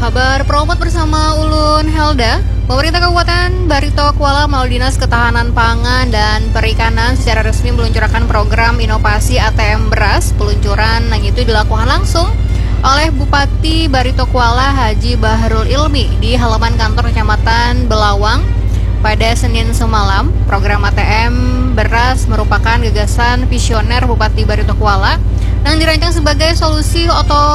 Kabar Promot bersama Ulun Helda. Pemerintah Kabupaten Barito Kuala melalui Dinas Ketahanan Pangan dan Perikanan secara resmi meluncurkan program inovasi ATM beras. Peluncuran yang itu dilakukan langsung oleh Bupati Barito Kuala Haji Bahrul Ilmi di halaman kantor Kecamatan Belawang pada Senin semalam. Program ATM beras merupakan gagasan visioner Bupati Barito Kuala yang dirancang sebagai solusi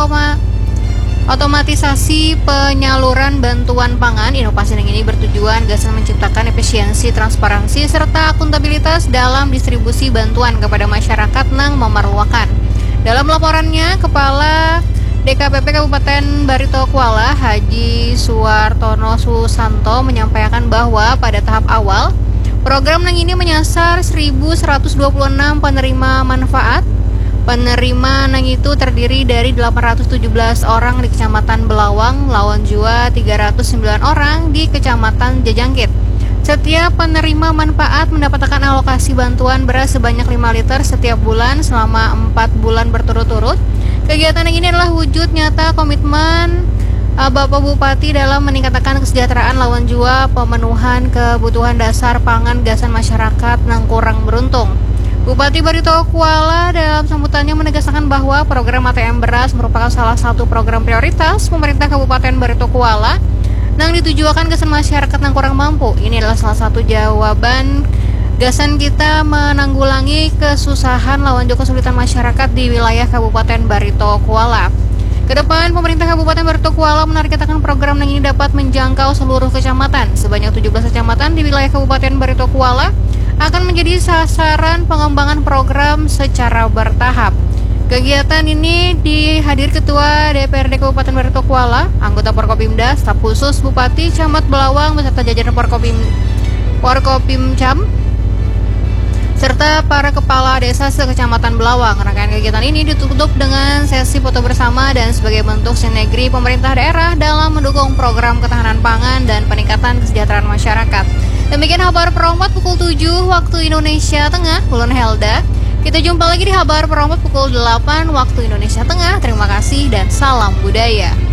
otomatisasi penyaluran bantuan pangan. Inovasi ini bertujuan gagasan menciptakan efisiensi, transparansi, serta akuntabilitas dalam distribusi bantuan kepada masyarakat yang memerlukan. Dalam laporannya, Kepala DKPP Kabupaten Barito Kuala Haji Suwartono Susanto menyampaikan bahwa pada tahap awal, program ini menyasar 1.126 penerima manfaat. Penerima yang itu terdiri dari 817 orang di Kecamatan Belawang, lawan jua 309 orang di Kecamatan Jajangkit. Setiap penerima manfaat mendapatkan alokasi bantuan beras sebanyak 5 liter setiap bulan selama 4 bulan berturut-turut. Kegiatan ini adalah wujud nyata komitmen Bapak Bupati dalam meningkatkan kesejahteraan lawan jua pemenuhan kebutuhan dasar pangan gasan masyarakat yang kurang beruntung. Bupati Barito Kuala dalam sambutannya menegaskan bahwa program ATM beras merupakan salah satu program prioritas pemerintah Kabupaten Barito Kuala yang ditujukan ke masyarakat yang kurang mampu. Ini adalah salah satu jawaban gasan kita menanggulangi kesusahan lawan juga kesulitan masyarakat di wilayah Kabupaten Barito Kuala. Kedepan, pemerintah Kabupaten Barito Kuala menargetkan program ini dapat menjangkau seluruh kecamatan. Sebanyak 17 kecamatan di wilayah Kabupaten Barito Kuala akan menjadi sasaran pengembangan program secara bertahap. Kegiatan ini dihadiri Ketua DPRD Kabupaten Barito Kuala, anggota Forkopimda, staf khusus Bupati, Camat Belawang, beserta jajaran Forkopimcam, serta para kepala desa se-Kecamatan Belawang. Rangkaian kegiatan ini ditutup dengan sesi foto bersama dan sebagai bentuk sinergi pemerintah daerah dalam mendukung program ketahanan pangan dan peningkatan kesejahteraan masyarakat. Demikian kabar Promot pukul 7 waktu Indonesia Tengah, Ulun Helda. Kita jumpa lagi di kabar Promot pukul 8 waktu Indonesia Tengah. Terima kasih dan salam budaya.